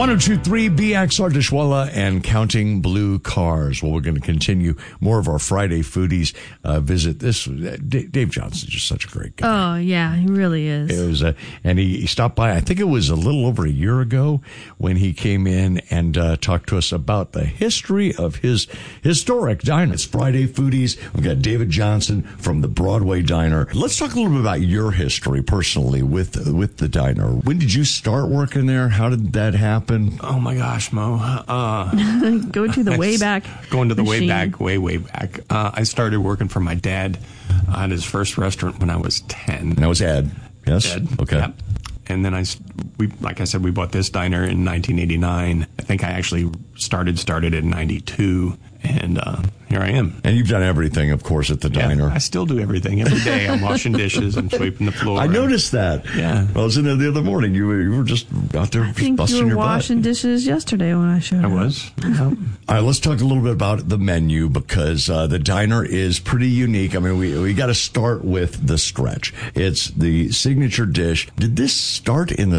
1023 BXR Dishwalla and Counting Blue Cars. Well, we're going to continue more of our Friday Foodies visit. This Dave Johnson's just such a great guy. Oh, yeah, he really is. It was, and he stopped by, I think it was a little over a year ago when he came in and talked to us about the history of his historic diner. It's Friday Foodies. We've got David Johnson from the Broadway Diner. Let's talk a little bit about your history personally with the diner. When did you start working there? How did that happen? Oh my gosh, Mo. Go to the way back. Going to the machine. way back. I started working for my dad at his first restaurant when I was 10. And that was Ed. Yes? Ed. Okay. Yep. And then like I said, we bought this diner in 1989. I think I actually started in 92. And here I am. And you've done everything, of course, at the diner. I still do everything every day. I'm washing dishes. I'm sweeping the floor. I noticed that. Yeah. I was in there the other morning. You were just out there I think busting you were your washing butt. dishes yesterday when I showed up. I was. Yeah. All right, let's talk a little bit about the menu because the diner is pretty unique. I mean, we got to start with the stretch. It's the signature dish. Did this start in the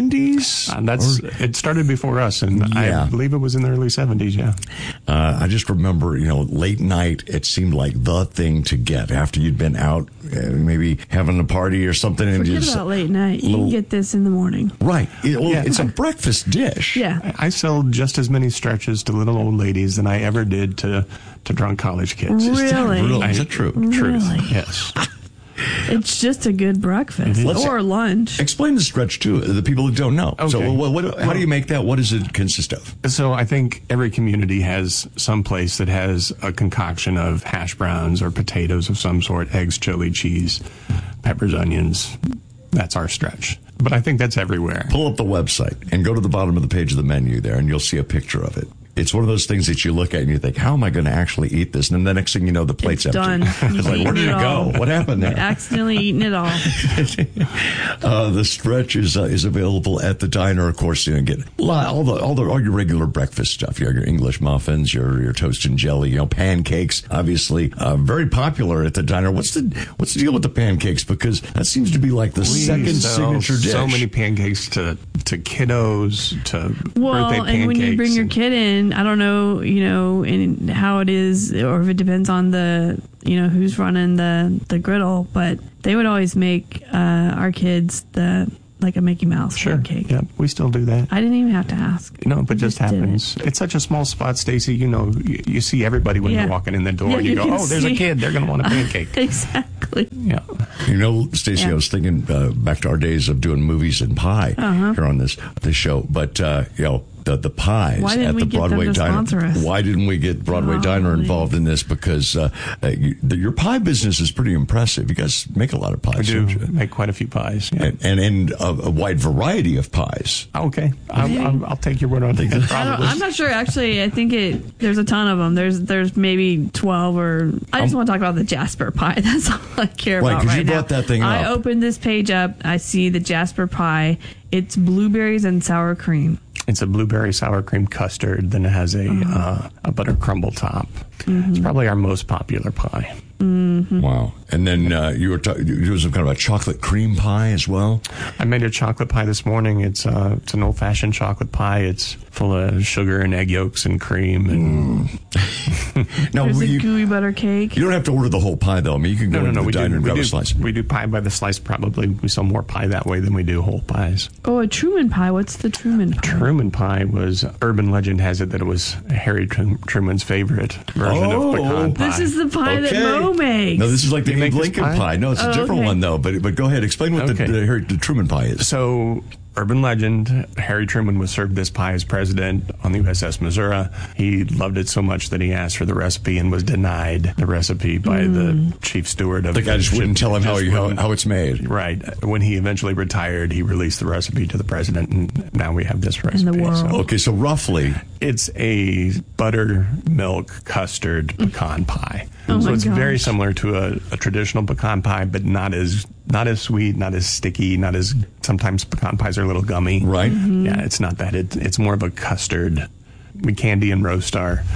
70s? It started before us, and Yeah. I believe it was in the early 70s, yeah. I just remember, late night, it seemed like the thing to get after you'd been out, maybe having a party or something. And Forget just about late night. You can get this in the morning. Right. Yeah. It's a breakfast dish. Yeah. I sell just as many stretches to little old ladies than I ever did to drunk college kids. Really? Is that true? Truth. Really? Yes. It's just a good breakfast or lunch. Explain the stretch to the people who don't know. Okay. So how do you make that? What does it consist of? So I think every community has some place that has a concoction of hash browns or potatoes of some sort, eggs, chili, cheese, peppers, onions. That's our stretch. But I think that's everywhere. Pull up the website and go to the bottom of the page of the menu there, and you'll see a picture of it. It's one of those things that you look at and you think, how am I going to actually eat this? And then the next thing you know, the plate's It's empty. done. It's like, where did it go? What happened there? Accidentally eaten it all. The stretch is available at the diner. Of course, you get all your regular breakfast stuff. Your English muffins, your toast and jelly, pancakes. Obviously, very popular at the diner. What's the deal with the pancakes? Because that seems to be like the second signature dish. So many pancakes to kiddos, to Well, birthday pancakes. and when you bring your kid in, I don't know, and how it is, or if it depends on the, who's running the griddle, but they would always make our kids like a Mickey Mouse pancake. Yeah, we still do that. I didn't even have to ask. No, but I just did happens. It's such a small spot, Stacy. You see everybody when Yeah. you're walking in the door. Yeah, and you you go, can oh, there's a see. kid. They're going to want a pancake. Exactly. Yeah. Stacey, Yeah. I was thinking back to our days of doing movies and pie here on this show. But, the pies Why didn't at we the get them Broadway to Diner. sponsor us? Why didn't we get Broadway Diner involved in this? Because your pie business is pretty impressive. You guys make a lot of pies. I do don't you? make quite a few pies. Yeah. And a wide variety of pies. Okay. I'll take your word on that. Probably. I'm not sure. Actually, I think there's a ton of them. There's maybe 12 or... I just want to talk about the Jasper pie. That's all I care Right, about 'cause right you now. brought that thing I up. opened this page up. I see the Jasper pie. It's blueberries and sour cream. It's a blueberry sour cream custard. Then it has a butter crumble top. Mm-hmm. It's probably our most popular pie. Mm-hmm. Wow. And then you were doing some kind of a chocolate cream pie as well? I made a chocolate pie this morning. It's an old-fashioned chocolate pie. It's full of sugar and egg yolks and cream. And No, There's a gooey butter cake. you don't have to order the whole pie, though. I mean, you can go into the we diner and grab a slice. We do pie by the slice. Probably we sell more pie that way than we do whole pies. Oh, a Truman pie. What's the Truman pie? Truman pie was, urban legend has it that it was Harry Truman's favorite version of pecan pie. This is the pie that Mo makes. No, this is like the You make Abe this Lincoln pie? pie? No, it's a different okay. one, though. But go ahead. Explain what Okay. the Truman pie is. So, urban legend, Harry Truman was served this pie as president on the USS Missouri. He loved it so much that he asked for the recipe and was denied the recipe by the chief steward of The guy just wouldn't tell him how it's made. Right. When he eventually retired, he released the recipe to the president, and now we have this recipe. In the world. So Okay, so roughly, it's a buttermilk custard pecan pie. Oh So my it's very gosh. similar to a traditional pecan pie, but not as sweet, not as sticky, not as sometimes pecan pies are a little gummy. right? Mm-hmm. Yeah, it's not that. It's more of a custard. We candy and roast our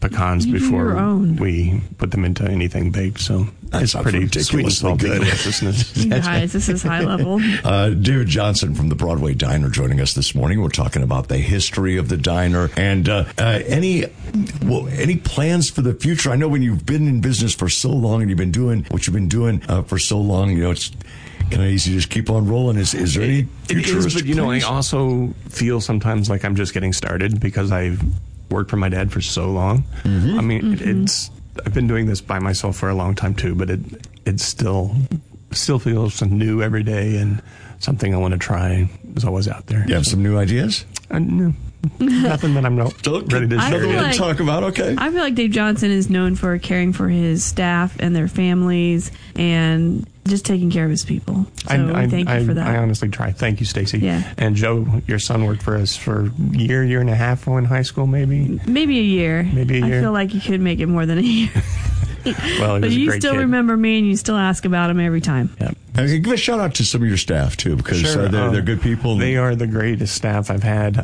pecans You do before your own. we put them into anything baked. So it's sounds pretty sweet and ridiculously salty good. deliciousness. You guys, this is high level. David Johnson from the Broadway Diner joining us this morning. We're talking about the history of the diner and any plans for the future. I know when you've been in business for so long and you've been doing what you've been doing for so long, it's kind of easy to just keep on rolling. Is there any future? It is, but I also feel sometimes like I'm just getting started because I've worked for my dad for so long. I mean, I've been doing this by myself for a long time too, but it still feels new every day, and something I want to try is always out there. You have some new ideas? No, nothing that I'm not ready to share. Nothing to talk about. Okay. I feel like Dave Johnson is known for caring for his staff and their families and just taking care of his people. So we thank you for that. I honestly try. Thank you, Stacy. Yeah. And Joe, your son worked for us for a year and a half in high school, maybe? Maybe a year. I feel like you could make it more than a year. Well, but you still remember me, and you still ask about him every time. Yeah. Give a shout out to some of your staff too, because they're good people. They are the greatest staff I've had.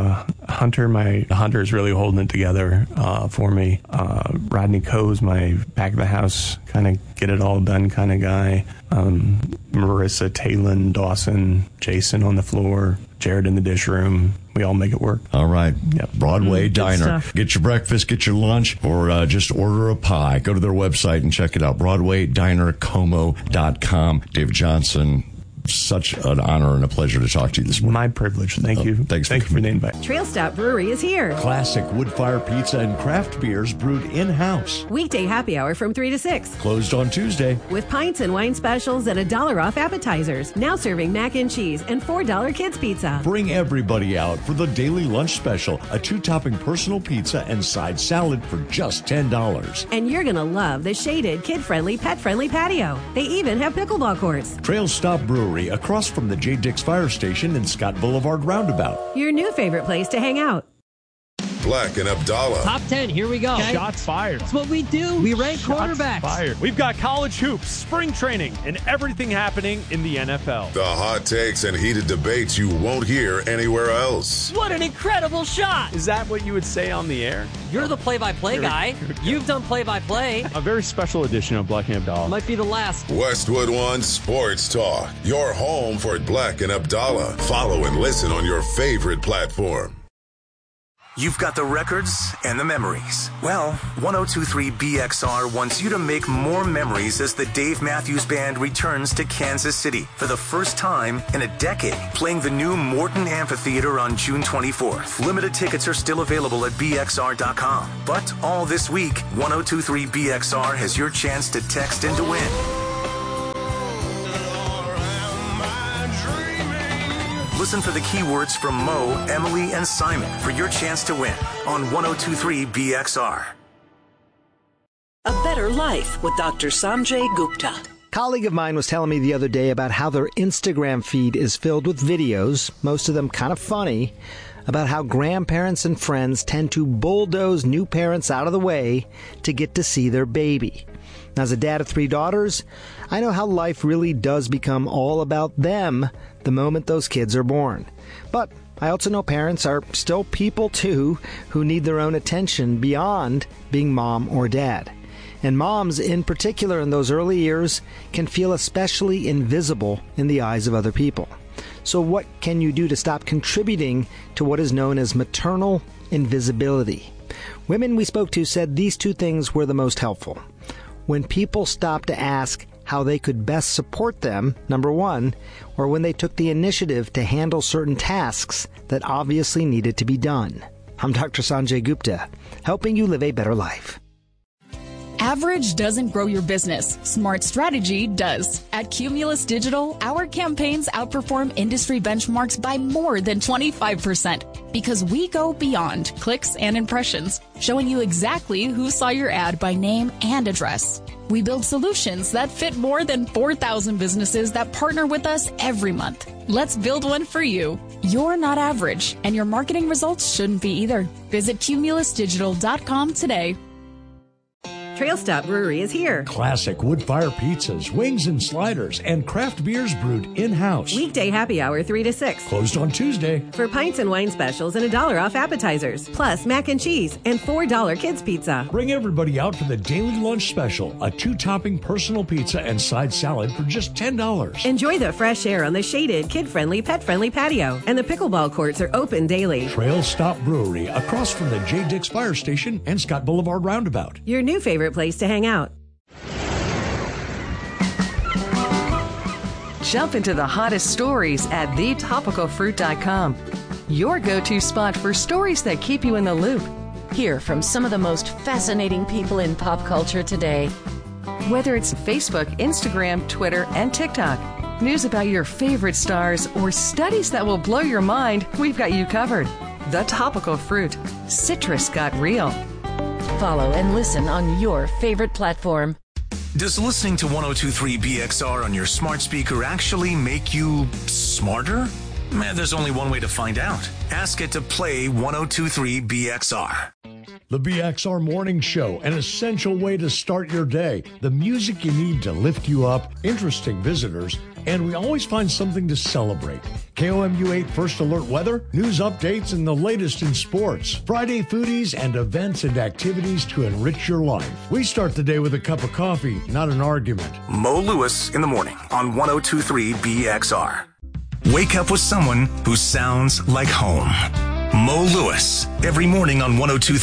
Hunter is really holding it together for me. Rodney Coe's my back of the house kind of get it all done kind of guy. Marissa, Talon, Dawson, Jason on the floor, Jared in the dish room. We all make it work. All right. Yep. Broadway Diner. Stuff. Get your breakfast, get your lunch, or just order a pie. Go to their website and check it out. BroadwayDinerComo.com. David Johnson, such an honor and a pleasure to talk to you this morning. My privilege. Thank you. Thank you for the invite. Trail Stop Brewery is here. Classic wood fire pizza and craft beers brewed in-house. Weekday happy hour from 3 to 6. Closed on Tuesday. With pints and wine specials and $1 off appetizers. Now serving mac and cheese and $4 kids pizza. Bring everybody out for the daily lunch special, a 2-topping personal pizza and side salad for just $10. And you're going to love the shaded, kid-friendly, pet-friendly patio. They even have pickleball courts. Trail Stop Brewery, across from the J. Dix Fire Station and Scott Boulevard Roundabout. Your new favorite place to hang out. Black and Abdallah. Top 10, here we go. Okay. Shots fired. That's what we do. We rank quarterbacks. Fired. We've got college hoops, spring training, and everything happening in the NFL. The hot takes and heated debates you won't hear anywhere else. What an incredible shot. Is that what you would say on the air? You're the play-by-play guy. You've done play-by-play. A very special edition of Black and Abdallah. Might be the last. Westwood One Sports Talk. Your home for Black and Abdallah. Follow and listen on your favorite platform. You've got the records and the memories. Well, 102.3 BXR wants you to make more memories as the Dave Matthews Band returns to Kansas City for the first time in a decade, playing the new Morton Amphitheater on June 24th. Limited tickets are still available at BXR.com. But all this week, 102.3 BXR has your chance to text and to win. Listen for the keywords from Mo, Emily, and Simon for your chance to win on 102.3 BXR. A Better Life with Dr. Sanjay Gupta. A colleague of mine was telling me the other day about how their Instagram feed is filled with videos, most of them kind of funny, about how grandparents and friends tend to bulldoze new parents out of the way to get to see their baby. As a dad of 3 daughters, I know how life really does become all about them the moment those kids are born. But I also know parents are still people too who need their own attention beyond being mom or dad. And moms, in particular in those early years, can feel especially invisible in the eyes of other people. So what can you do to stop contributing to what is known as maternal invisibility? Women we spoke to said these 2 things were the most helpful. When people stopped to ask how they could best support them, number 1, or when they took the initiative to handle certain tasks that obviously needed to be done. I'm Dr. Sanjay Gupta, helping you live a better life. Average doesn't grow your business. Smart strategy does. At Cumulus Digital, our campaigns outperform industry benchmarks by more than 25% because we go beyond clicks and impressions, showing you exactly who saw your ad by name and address. We build solutions that fit more than 4,000 businesses that partner with us every month. Let's build one for you. You're not average, and your marketing results shouldn't be either. Visit cumulusdigital.com today. Trail Stop Brewery is here. Classic wood fire pizzas, wings and sliders, and craft beers brewed in-house. Weekday happy hour 3 to 6. Closed on Tuesday. For pints and wine specials and $1 off appetizers. Plus mac and cheese and $4 kids pizza. Bring everybody out for the daily lunch special, a 2-topping personal pizza and side salad for just $10. Enjoy the fresh air on the shaded, kid-friendly, pet-friendly patio. And the pickleball courts are open daily. Trail Stop Brewery, across from the J. Dix Fire Station and Scott Boulevard Roundabout. Your new favorite place to hang out. Jump into the hottest stories at thetopicalfruit.com. Your go-to spot for stories that keep you in the loop. Hear from some of the most fascinating people in pop culture today. Whether it's Facebook, Instagram, Twitter, and TikTok, news about your favorite stars, or studies that will blow your mind, we've got you covered. The Topical Fruit. Citrus got real. Follow and listen on your favorite platform. Does listening to 102.3 BXR on your smart speaker actually make you smarter? There's only one way to find out. Ask it to play 102.3 BXR. The BXR Morning Show, an essential way to start your day. The music you need to lift you up, interesting visitors, and we always find something to celebrate. KOMU 8 First Alert weather, news updates, and the latest in sports. Friday foodies and events and activities to enrich your life. We start the day with a cup of coffee, not an argument. Mo Lewis in the morning on 102.3 BXR. Wake up with someone who sounds like home. Mo Lewis, every morning on 102.3